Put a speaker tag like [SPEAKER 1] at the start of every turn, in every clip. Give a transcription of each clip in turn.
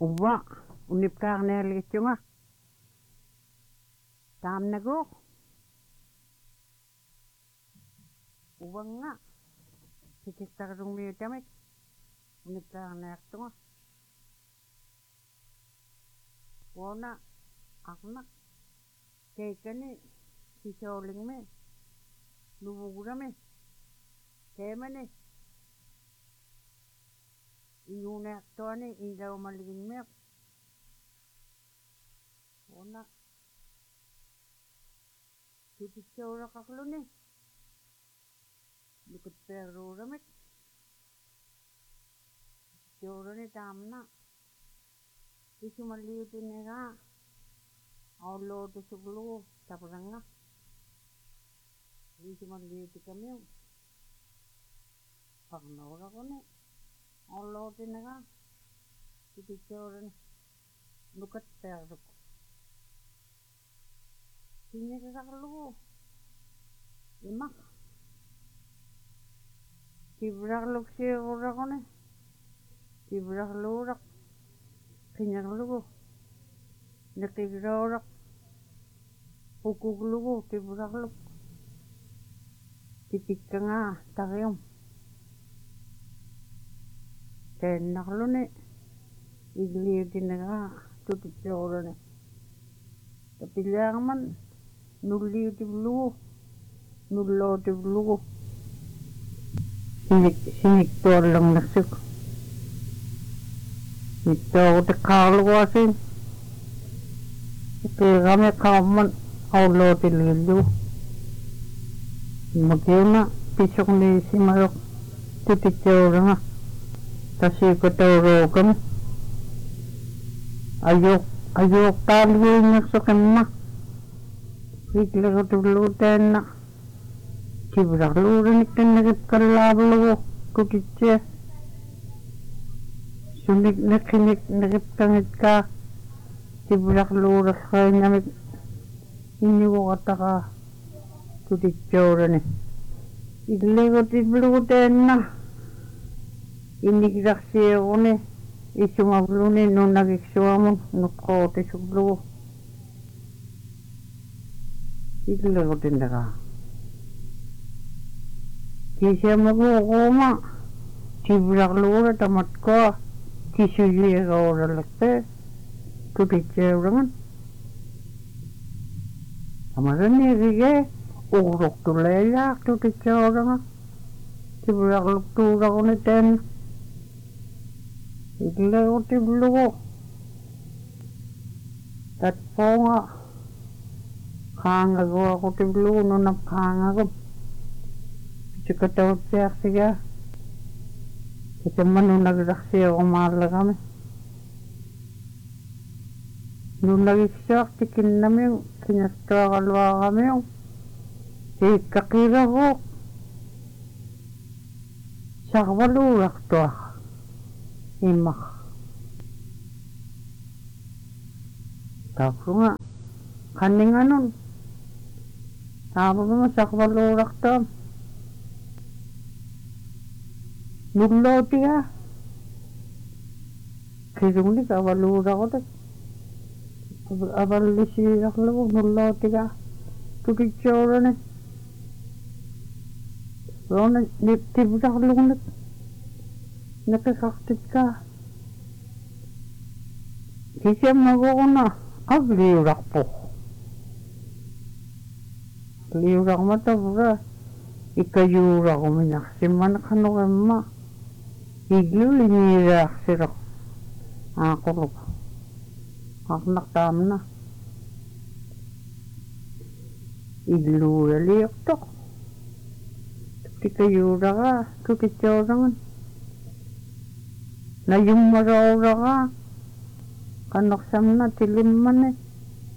[SPEAKER 1] Uwa, unip karneli chunga. Tam nago. Uwa nga. Sikistar rumi utamik. Unip karneli chunga. Wona aknak. Kekani sisoling me. Lubugura me. Kemane. Iunek toani ilaw maligin me. Wona. Sititsura kaklo ni. Lukut perura me. Sititsura ni tamna. Isumaliutin nega. Aulo tusuglu tapuranga. Isumaliutin kami. Pagnora ko ni. Aulo tinaga. Sititsura ni. Lukut perura. Sinya kaklo. Imak. Tibrak luk siya ura ko ni. Tibrak lurak. Kinyak lugo. Nakigrarak. Pukuk lugo. Tibrak luk. Titik ka nga. Takiyom. Tenak lo ni. Igliyo din na nga. Tutik siya ura ni. Tapi lang man. Nuliyo tiblugo. Nulo tiblugo. Siniktor lang nasuk. Ito ako tekalo ko asin. Ito kami kaman. Aulo tililo. Magyo na. Pisok ni si Marok. Tutitsura nga. Kasi katoro kami. Ayok talo yung nasukan ma. Bigla ko tulutan na. Tibrak luran ikan nagit kalabalo. Tutitsura. Sunik na kinik nakiptangit ka. Tibrak luras ka namit. Iniwo kata ka. Tutitsura ni. Igle ko tiblutan na. Inigrak siya ko ni. Isumablo ni nung nagiksuwa mo. Nuko tisublo. Igle ko tinda ka. Kisya magukuma. Tibrak luras tamat ko. Kisuya ka ora lakte. Tutitsura man. Amaran ni sige. Urok tuleyak tutitsura nga. Tibrak luktura ko ni ten. Igle ko tiblugo. Tatpo nga. Kanga ko ako tiblugo. Nunap kanga ko. Sikatawag siya siya. Kasi man nung nagreaksi ako mahal kami. Nung nag-isak, tikin namin, kinasta kalwa kami yung kakira ko. Sa kawalurak to ako. Imak. Tapos nga, kaning anon. Tapos nga, sa kawalurak to. Nuloti ka. Kirong ni kawalura ko tayo. Abalisirak lang. Nuloti ka. Tutitsura ni. So, tibrak lang. Nakakaktit ka. Kisya mago ko na. Liurak po. Liurak matabura. Ikayura ko minaksiman kano kama. Iglo linirak sirok. Ako lo. Ako naktam na. Iglo laliyak to. Tikayura ka. Tutitsura nga. Na yung marawra ka. Kanoksam na tilim man eh.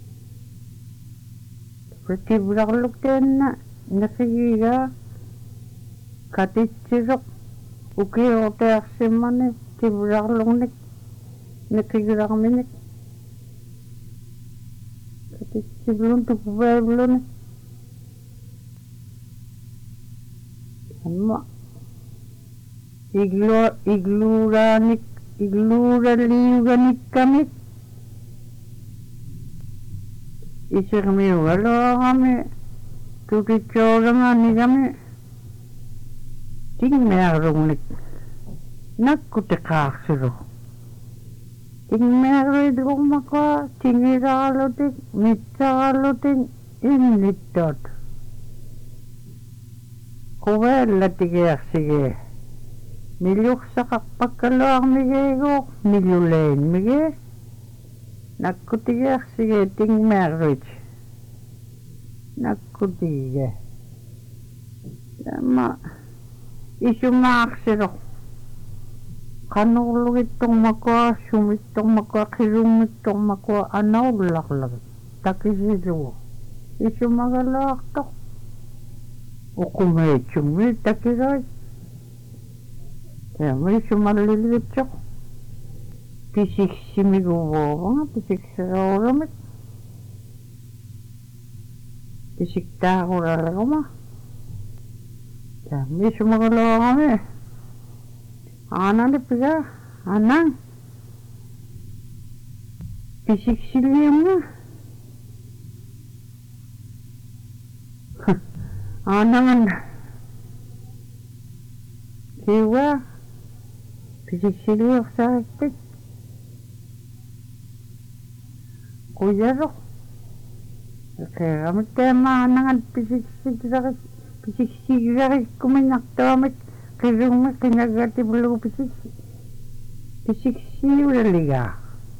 [SPEAKER 1] Tibrak lukten na. Nasigiga. Katitsirok. Uke ote aksimane, tibrak longnek, nakigirak minik. Katitsirlong tukubeblone. Ama, igluranik Igluraliuganit kami. Isirmiwalo kami. Tutitsorangani kami. Tingmerungnik. Nakkutekaksiro. Tingmeruidrumako. Tingiralutik. Mitsaralutik. Innittot. Kuvella tigersige. Miljuksakkappakkaloaq migego. Miljuleen mige. Nakkutigersige tingmeruit. Nakkutige. Tämä isumaaksiro. Kanulugittormakoa, sumittormakoa, qilummittormakoa anaullaqlagit. Takisiruo. Isumagalaaqtoq. Uqumeitsummi takirait. Tämä isumallilgitsoq. Pisiksimiguvuorunga, pisikseroorumit. Pisiktaarulallaguma. Tämä isumagalaaqami. Aanali pika, anang. Pisiksiliumga. Anangan. Kiwa. Pisiksiliuq saakpit. Kuyaruk. Keramit tema anangan pisiksigirarit kuminaktoomit. Kirumit kinagati bulu pisiksiulaliga.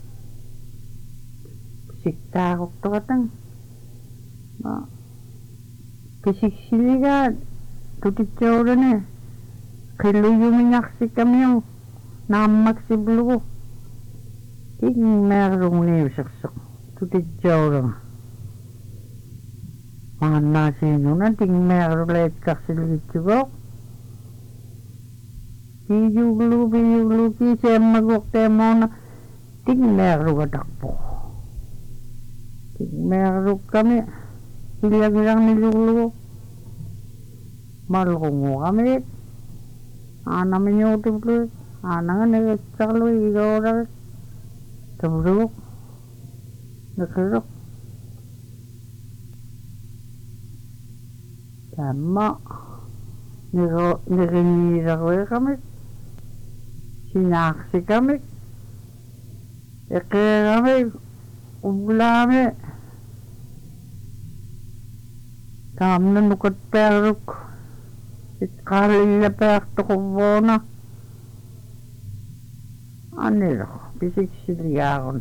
[SPEAKER 1] Pisiktaaruk toqatang. Pisiksiliga tutitsoorane. Qilluyuminaqsi kamiu naammaksi bulu. Tingmerungniusaqsoq tutitsooranga. Maannaasinuna tingmeruleetqarsiligitsugoq. Piyuglu kisemmaguq teemona tingmerugataqpo. Tingmeruk kami ilagirang niluglu. Malungu kami. Anaminyutublu. Anangan nagitsaqlu igawrak. Tabruk. Nakiruk. Tama. Nirinirawe kami. Sinaksi kami. Eke kami. Ublami. Kamna nukat peruk. Itkalilla pertukuvona. Aniro. Pisiksiliakon.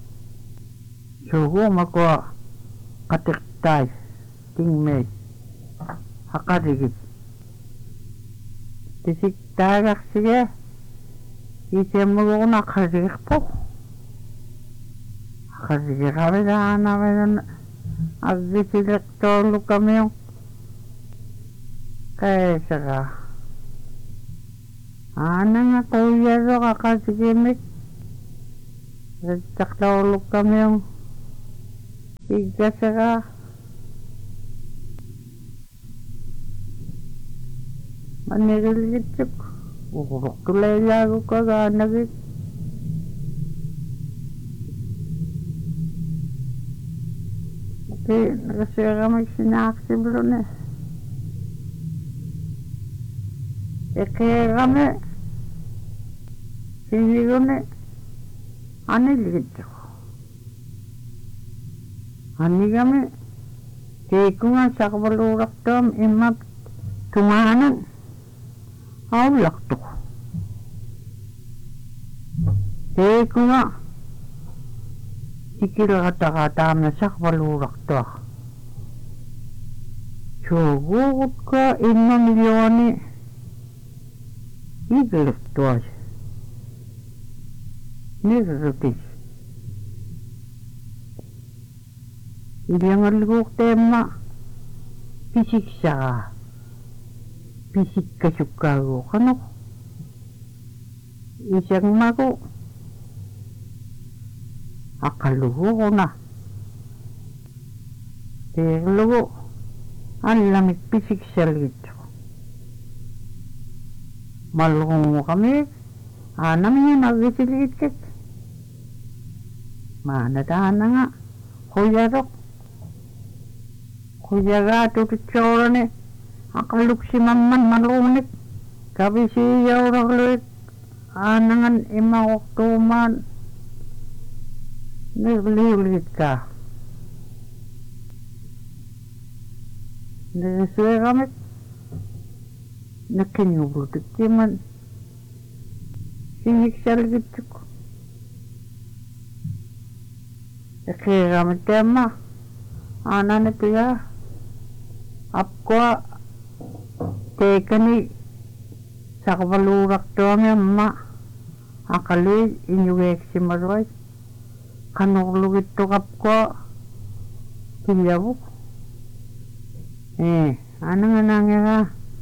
[SPEAKER 1] Suhumako katiktai. Tingmei. Hakarigit. Pisiktaagaksige. Isemmaguq naqarigirpoq. Haqarigiravidaanavidan aggisileqtoorlukamiu. Qeesaqa. Aananga quyarruq aqasigimik. Rittaqtoorlukamiu. Iggasaqa. Manigilgitsuk. Uqurtuleilaaguqa gaanagit. Nagasiramik sinaaksiblune. Ekeerame. Sinigune. Anilgitsuk. Anigame. Keekunga saqvaluuraqtuam immat tumaanan. Aulaqtuq. Keekunga. Sikilaqataqa taamna saqvaluuraqtuaq. Suuguugutka 1 miljooni. Igilaqtuaq. Nirrutis. Iliangalguuq teemma. Pisiksaqa. Pisikkasukkaaguuq qanuq. Isangmagu. Aqaluguquna. Teerlugu. Allamik pisiksalgitsuq. Malungu kami. Anamnya nagisilikit. Mana tahan nga. Kuyarok. Kuyaga tututsorane. Akaluk si mamman malunit. Kabi siya urakluit. Anangan ima oktuman. Nagliulit ka. Nagasuya kami. Nakinyublutik siman. Siniksal gitu ko. Kaya kami tema. Anan itu ya. Apko teka ni sa kabalurak doang ya ma. Akali inyuwek si maroy. Kanulugit to kapko. Pilyaw. Ano nga nangyara?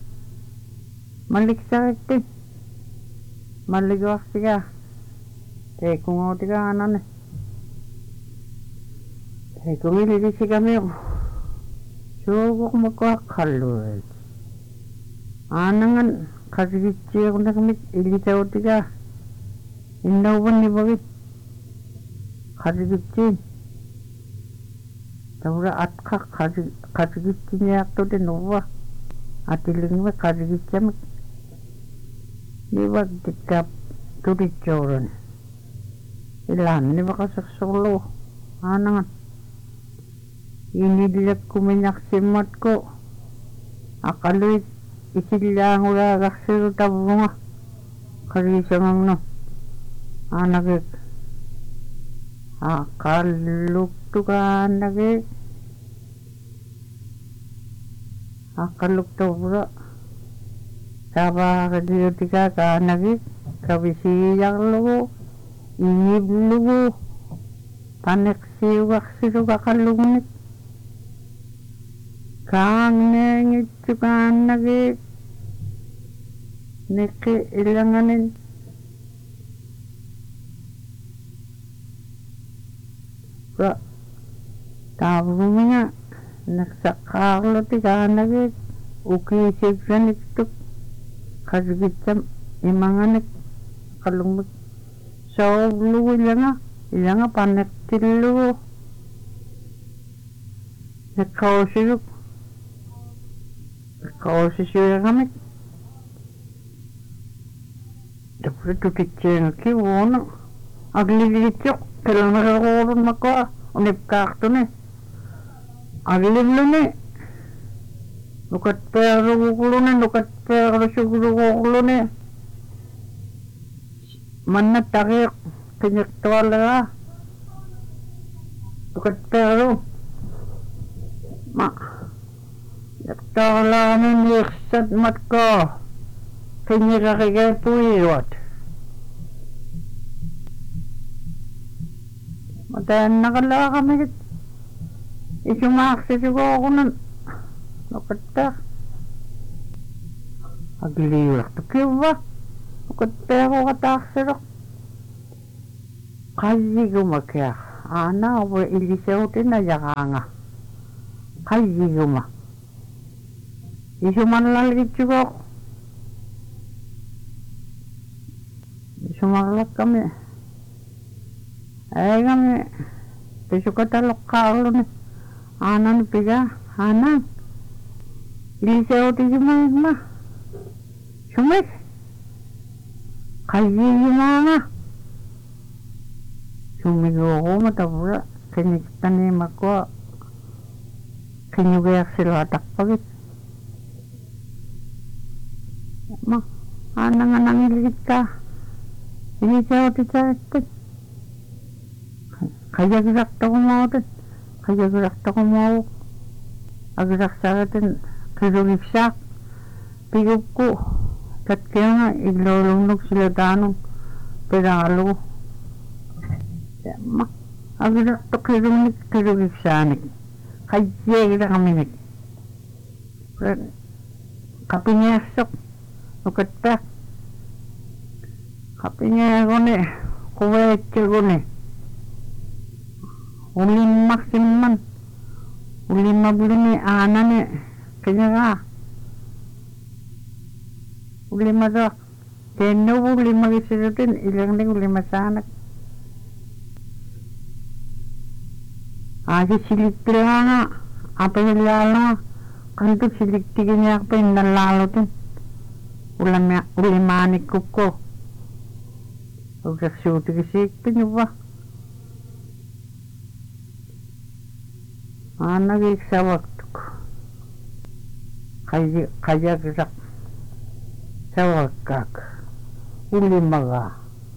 [SPEAKER 1] Maliksa ito. Maligwak siya. Kung ako tiga anan eh. Kung ilili si kami. Sugok magkakalo. Anangan kasigitsi ako na kami. Ilita ako tiga. Inawan ni bagit. Kasigitsi. Taura at kasigitsi niya ako din uwa. At iling mo kasigitsi mo. Liwag dikap tulit yoron. Ilan ni baka saksolo. Anangan. Inidilap kuminyak simot ko. Akaloy isilang ula kaksiro tabo nga. Karisang no. Anagik. Akaluk to ka anagik. Akaluk to bro. Saba kadiyoti ka anagik. Kabisiyak lugo. Inib lugo. Panek siwak siro kakalungit. Kang nengit juga nagit neke ilanganin ka tabunya naksakalo tiga nagit uki sigsan itu kasgitsam imanganik kalungmut so lu ilanga panek tilu nakausiluk Kau sesuai kami, dapat tu kecil ki wona, agli dicok, kalau mereka orang makwa, unip kartu ni, agli belum ni, lukat peru kulo ni, lukat peru suguru kulo ni, mana tarik kenyak tuala, lukat peru, mak. Tala min yeksat mat ko. Kanya kakagay puiwat. Matayan nakala kami. Isumaksis ko ako nun. Nakata. Agliwak to kiwa. Nakata ako kataksirok. Kaji gumakya. Ana wa ilisaw tinayakanga. Kaji gumak. Isuman lalit juga ako. Isumalat kami. Kami. Pisuka talok kaulo ni. Anan piga. Anan. Iliseo ti sumayad ma. Sumayad. Kayi yumanga. Sumigo ako matabura. Kanyiktanim ako. Kanyugayak sila atakpagit. Ma, anang nangilit ka. Ini jauh tidak. Kaya gerak to mau tu. Kaya gerak to mau. Agak saratin kerugiksak. Pigupku. Kat kaya nga iglolunok sila tanong. Pedalo. Ma, agak to kerugiksanik. Kaya gerak kami nik. Kapinyasok. Nukat pa. Kapinya ko ni. Kuwete ko ni. Ulim maksiman. Ulim mabuli ni ana ni. Kanya ka. Ulim madak. Tenno lima kisirutin ilang ning lima sanak. Aja silik pilana apa yang lalu kan tuh silik tiganya apa yang lalu tuh ulimani kuko udah sudah kisik tuh nyoba anak iksa waktu kaya gerak sawakak ulimaga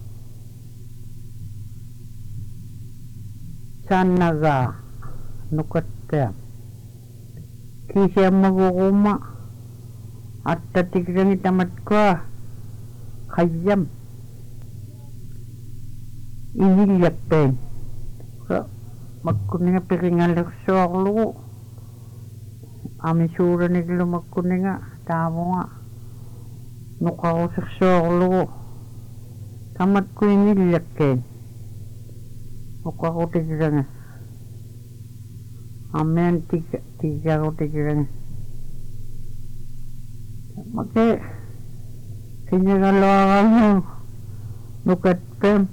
[SPEAKER 1] sanaga nukatta kisya magukuma at tatigrangi tamat ko kayam inilyapen magkuninga piringan lekso aklo amisura niglo magkuninga tamo nga nukausekso aklo tamat ko inilyapen nukako tigrangi amen tiga ko tigrangi Maka kinyagalawang nukat pem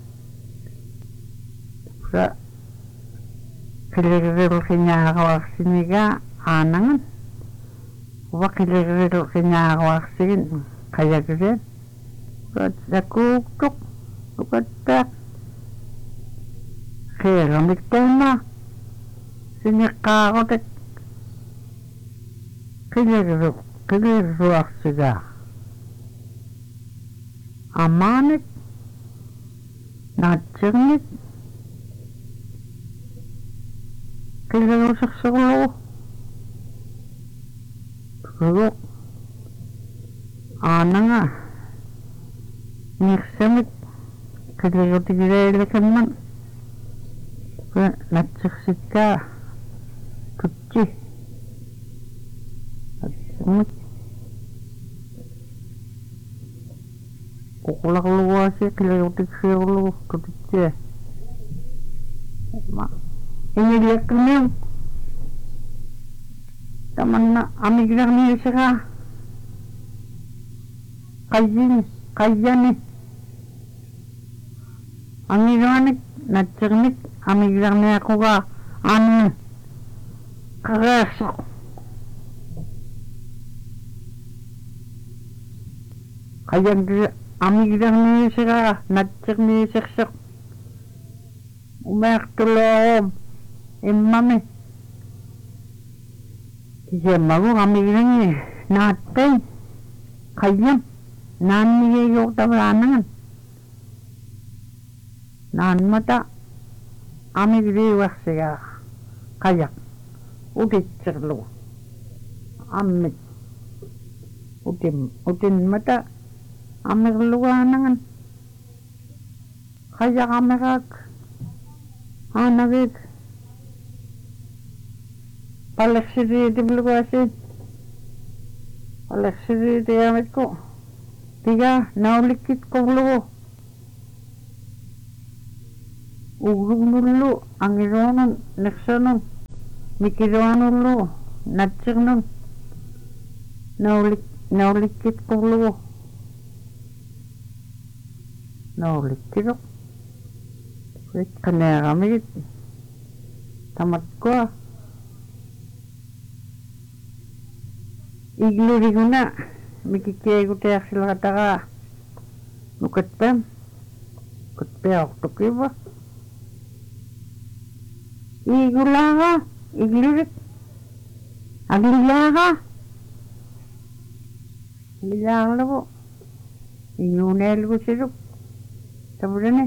[SPEAKER 1] sa kiligil kinyakawak siniga anangan wa kiligil kinyakawak sin kaya gilin sa kuktuk nukat tak kilamik tema sinikakot kiligil ruak siga amanit natjengit kilarusak solo ruk ananga niksamit kilarutik ilailakanman natjaksit ka kutsi natjengit kukulak luwa siya kilarutik siya ulo kutsi ini dia kenyang taman na amiglang niya siya kaya ni amiganik natjengit amiglang niya ako ka ano karasak kaya amiglang niya siya natjengit niya siya umayak tulong imami kisya mago kami gini natin kayam nani yung tawanan nan mata ami gini siya kayak udit cerlo amit udin mata ami luwanangan kayak ami kag anagit Paleksiri di belugasin Paleksiri di amit ko tiga naulikit ko lugo ugong nulu ang ironon neksonon mikironon lu natsirnon naulikit ko lugo naulikit ko kanera kamit tamat ko igluri ko na mikikiyay ko tayak sila kataka nukat pem ako tukiba igula ka iglurit aglila ka aglila ka po inyunel ko siruk taburan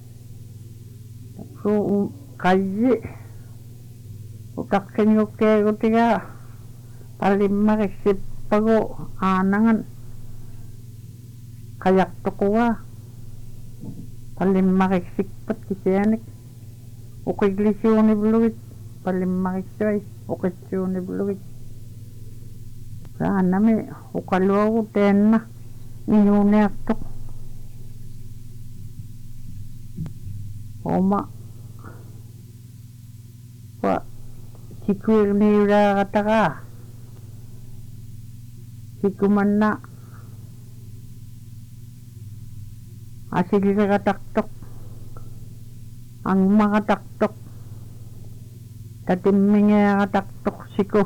[SPEAKER 1] so kaji utakin ko kaya ko tiga palimma kisip pago anangan kayak tukuwa palimma kisikpat kisiyanik ukiglisyo ni buluit palimma kisay ukisyo ni buluit sana mi ukalwa ko tenna inyune aktok oma wa sikur ni ura kataka sikuman na asilirakataktok ang mga taktok tatimmingaakataktok siko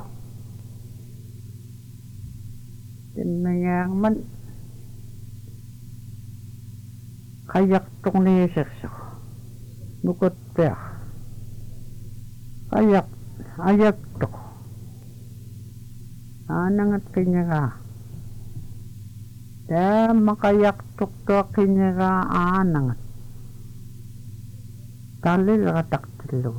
[SPEAKER 1] timmingaakman kayaktok niiserso nukot peak ayaktok anangat kinyaga da makayaktok to kinyaga anangat talil kataktillo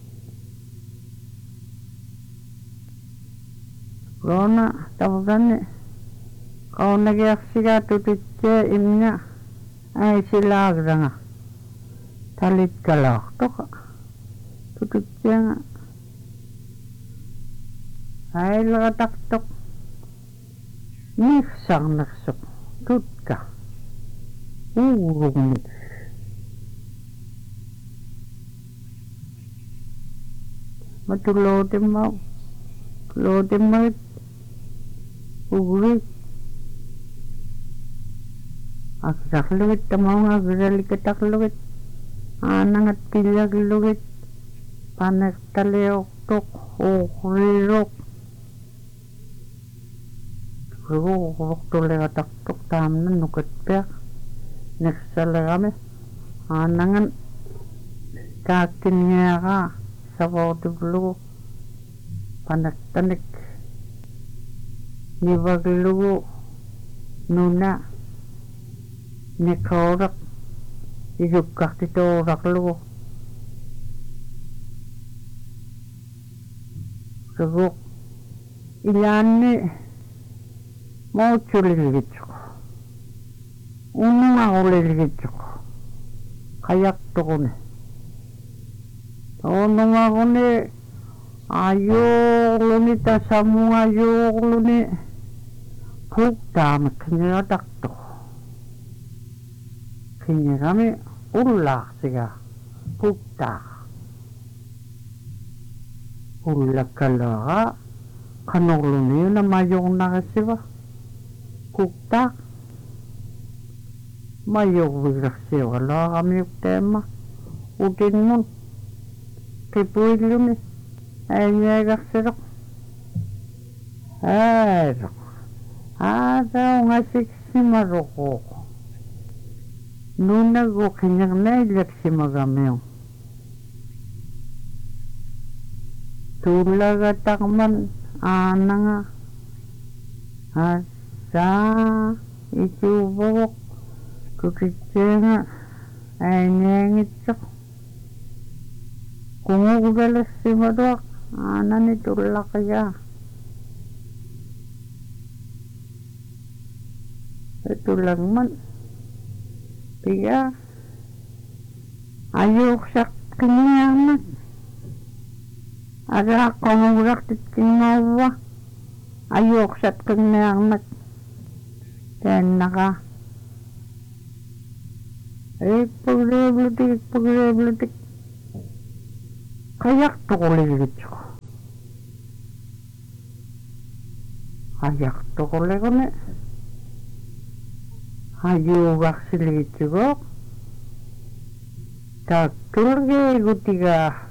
[SPEAKER 1] Rona tawagan kau nagyaksiga tututse imnya ay silagra nga talit kalak to ka tututse nga ay lakataktok niksang naksok tut ka urong niks matulotin mo ugrit aksaklugit tamang agralikatakluit anangat pilaglugit panaktaleoktok ukrirok ruk tulekataktok tamnan nukit pek neksalagame anangan kakinnya ka sawadublu panaktanik nibaglugu nuna nekorak isukak titorak lugu ruk ilanni mau culilgitsuk ununga ulilgitsuk kayak tukune ununga kune ayukluni tasamu ayukluni hukdamat kinyatakto kinyagami ulak siga hukdak ulak kalaga kanuluni na mayong nakasiba hukdak mayong wirak siya wala kami yung tema utin mo kipuilumi ay niyagak sirok ay araw nga siksi marukok nunag o kanyang nailak si magamiyong tulag at takman ana nga asa itubok kukitse nga ay niyangitsok kung ugalas si maruak ana ni tulak kaya ito lang man kaya ayok sa kinyamat ara kong urakit kinyawa ayok sa kinyamat kaya naka pagreblutik kayak to ko lilit ko kayak to ko lilit ayo vaksilit ko takturge gutiga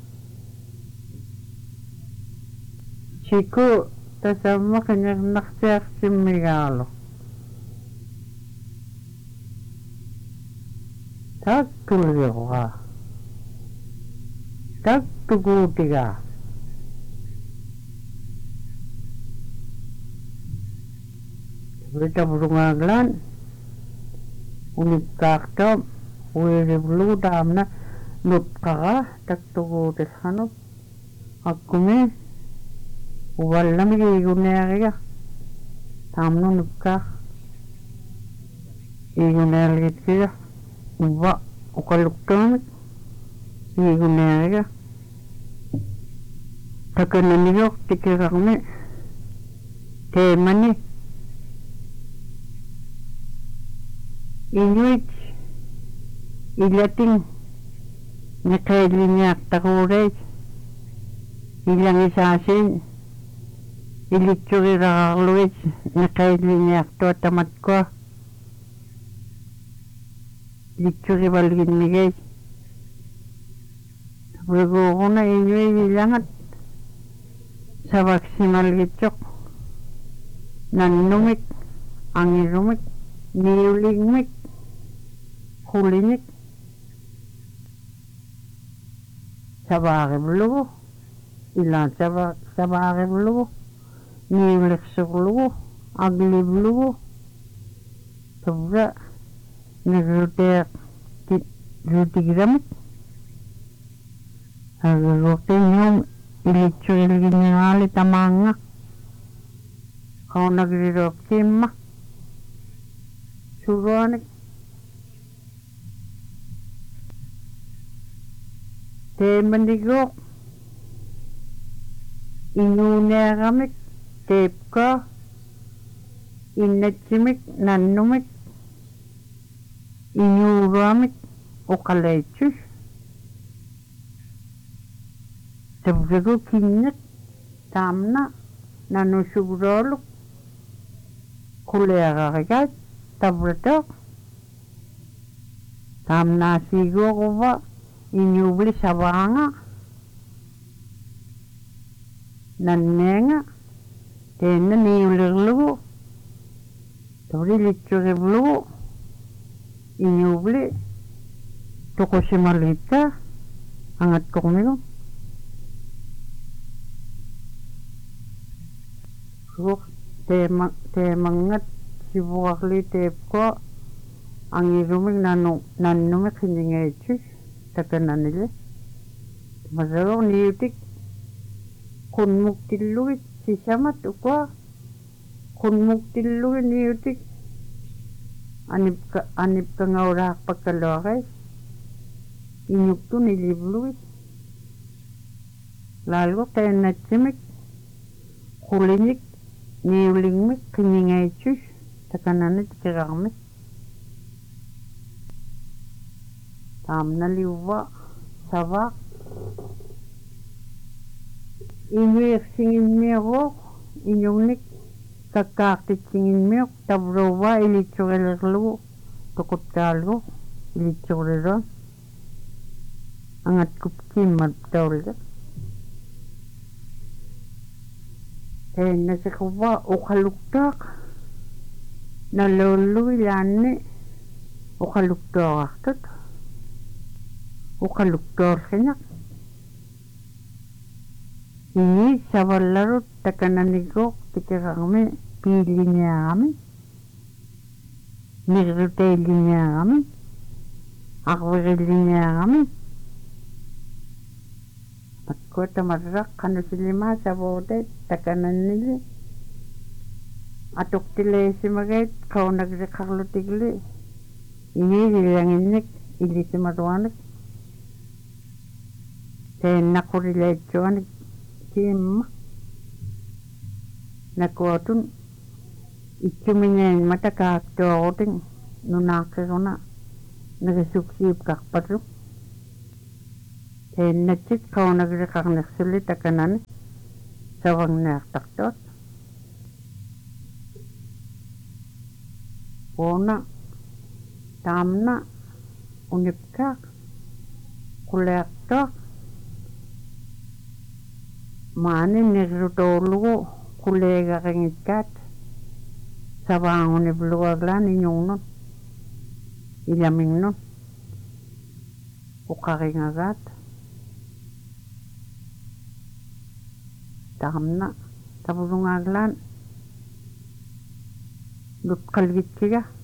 [SPEAKER 1] chico tasama kanyang naksiyak simigalo takturge ko ka takturgutiga kita burungaglan unik kakto wiri blu damna nut kaka taktugu desano akume wala mi iguneriga tamno nukka igunerigit kaya uwa ukaluktamit iguneriga takananiyok tikirakme temani Inuit ilating nakailinya takuret ilang isasin ilitsuri rakakluit nakailinya to tamat ko litsuqivalginnigai tapulikuuquna iñuivillangat savaksimalgitsoq nannumik angirumik niuligmik qulinik savaaqivlugu ilaan savaaqivlugu niuliqsuqlugu aglivlugu tavra nagruteeq rutigramik agagortiñuum ilitsuqilginnigaali tamaanga qaunagrirooptiimma suruanik teemanigooq inuuneeqamik teepka innatsimik nannumik iñuuruamik uqaleitsus tavragu kinnak taamna nanusugurooluk quleaqarigaat tavratoq taamnaasiiguoquva iñuuvli savaanga nanneenga teenna niulirlugu tavrilitsuqivlugu iñuuvli tuqusimalgitta angatkoqmigu ruq teemangat sivuaqli teepko angirumik nannumik qinningeitsus takananile masaroq niutik qunmuktillugit sisamat ukua qunmuktillugit niutik anipkangauraaqpakkaloaqais iñuktun ilivlugit laalgo teennatsimik qulinik niuligmik qinningeitsus takananit kiraqmik taamnaliuva savaaq iñuiqsinginmiuruuq iñugnik kakkaaqtitsinginmiuq tavruuva ilitsuqilirlugu tuquttaalgu ilitsuqriruan angatkupkiimmat taulga teennasiquva uqaluktaaq naluullugi laanni uqaluktuaqartut uqaluktuorqinaq ini savallarut takananigooq tikiraqmi piilliniaqami nirruteilliniaqami aqviqilliniaqami akkuatamarraq qanusillimaa savuutet takanannili atuqtileesimagait qaunagriqarlutigli iniililanginnik illisimaruanik teennaqurileitsuanik kiimma nakuatun itsumineen matakaaktuarutin nunaaqiruna nagisuksiipkarpatu teennatsit qaunagriqarnersulli takanani savagneartartuat puuna taamna unipkaaq quleartuaq maani nirrutoorlugu quleegaqingitkaat savaangunivluaglaan iñugnun ilaminnun uqaringagaat taamna tavulungaaglaan nutqalgitkiga